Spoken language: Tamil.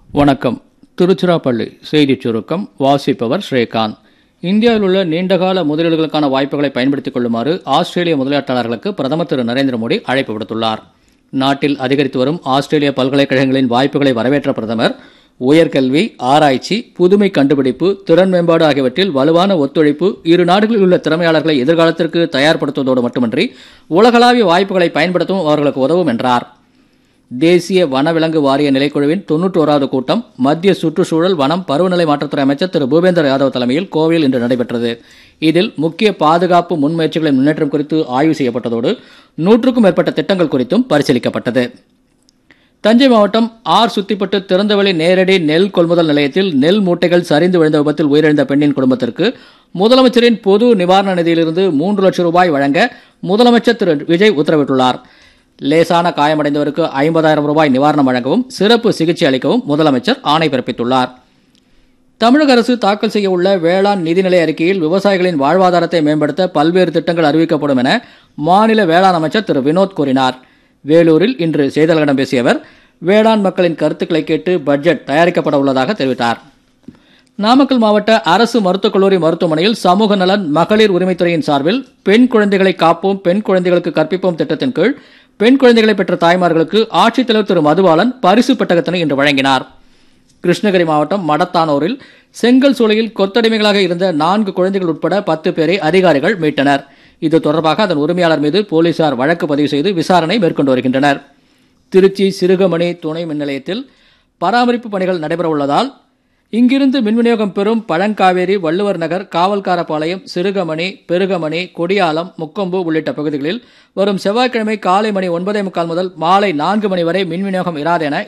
வணக்கம். திருச்சிராப்பள்ளி செய்திச் சுருக்கம் வாசிப்பவர் ஸ்ரீகாந்த். இந்தியாவில் உள்ள நீண்டகால முதலீடுகளுக்கான வாய்ப்புகளை பயன்படுத்திக் கொள்ளுமாறு ஆஸ்திரேலிய முதலீட்டாளர்களுக்கு பிரதமர் திரு நரேந்திர மோடி அழைப்பு விடுத்துள்ளார். நாட்டில் அதிகரித்து வரும் ஆஸ்திரேலிய பல்கலைக்கழகங்களின் வாய்ப்புகளை வரவேற்ற பிரதமர் உயர்கல்வி, ஆராய்ச்சி, புதுமை கண்டுபிடிப்பு, திறன் மேம்பாடு ஆகியவற்றில் வலுவான ஒத்துழைப்பு இரு நாடுகளில் உள்ள திறமையாளர்களை எதிர்காலத்திற்கு தயார்படுத்துவதோடு மட்டுமின்றி உலகளாவிய வாய்ப்புகளை பயன்படுத்தவும் அவர்களுக்கு உதவும் என்றார். தேசிய வனவிலங்கு வாரிய நிலைக்குழுவின் 91வது கூட்டம் மத்திய சுற்றுச்சூழல், வனம், பருவநிலை மாற்றத்துறை அமைச்சர் திரு பூபேந்தர் யாதவ் தலைமையில் கோவையில் இன்று நடைபெற்றது. இதில் முக்கிய பாதுகாப்பு முன்முயற்சிகளின் முன்னேற்றம் குறித்து ஆய்வு செய்யப்பட்டதோடு 100க்கும் மேற்பட்ட திட்டங்கள் குறித்தும் பரிசீலிக்கப்பட்டது. தஞ்சை மாவட்டம் ஆர் சுத்திப்பட்டு திறந்தவெளி நேரடி நெல் கொள்முதல் நிலையத்தில் நெல் மூட்டைகள் சரிந்து விழுந்த விபத்தில் உயிரிழந்த பெண்ணின் குடும்பத்திற்கு முதலமைச்சரின் பொது நிவாரண நிதியிலிருந்து 3 லட்சம் ரூபாய் வழங்க முதலமைச்சர் திரு விஜய் உத்தரவிட்டுள்ளார். லேசான காயமடைந்தவருக்கு 50,000 ரூபாய் நிவாரணம் வழங்கவும் சிறப்பு சிகிச்சை அளிக்கவும் முதலமைச்சர் ஆணை பிறப்பித்துள்ளார். தமிழக அரசு தாக்கல் செய்ய உள்ள வேளாண் நிதிநிலை அறிக்கையில் விவசாயிகளின் வாழ்வாதாரத்தை மேம்படுத்த பல்வேறு திட்டங்கள் அறிவிக்கப்படும் என மாநில வேளாண் அமைச்சர் திரு வினோத் கூறினார். வேலூரில் இன்று செய்தியாளர்களிடம் பேசிய அவர் வேளாண் மக்களின் கருத்துக்களை கேட்டு பட்ஜெட் தயாரிக்கப்பட உள்ளதாக தெரிவித்தார். நாமக்கல் மாவட்ட அரசு மருத்துவக் கல்லூரி மருத்துவமனையில் சமூக நலன், மகளிர் உரிமைத்துறையின் சார்பில் பெண் குழந்தைகளை காப்போம், பெண் குழந்தைகளுக்கு கற்பிப்போம் திட்டத்தின் கீழ் பெண் குழந்தைகளை பெற்ற தாய்மார்களுக்கு ஆட்சித்தலைவர் திரு மதுபாலன் பரிசு பெட்டகத்தினை இன்று வழங்கினார். கிருஷ்ணகிரி மாவட்டம் மடத்தானூரில் செங்கல் சூளையில் கொத்தடிமைகளாக இருந்த 4 குழந்தைகள் உட்பட 10 பேரை அதிகாரிகள் மீட்டனர். இது தொடர்பாக அதன் உரிமையாளர் மீது போலீசார் வழக்கு பதிவு செய்து விசாரணை மேற்கொண்டு வருகின்றனர். திருச்சி சிறுகமணி துணை மின் நிலையத்தில் பராமரிப்பு பணிகள் நடைபெற உள்ளதால் இங்கிருந்து மின் விநியோகம் பெறும் பழங்காவேரி, வள்ளுவர் நகர், காவல்காரபாளையம், சிறுகமணி, பெருகமணி, கொடியாலம், முக்கொம்பு உள்ளிட்ட பகுதிகளில் வரும் செவ்வாய்க்கிழமை காலை மணி 9:45 முதல் மாலை 4 மணி வரை மின் விநியோகம் இராது என